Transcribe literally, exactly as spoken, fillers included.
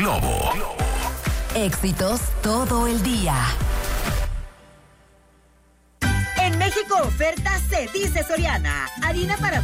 Globo. Éxitos todo el día. En México oferta se dice Soriana. Harina para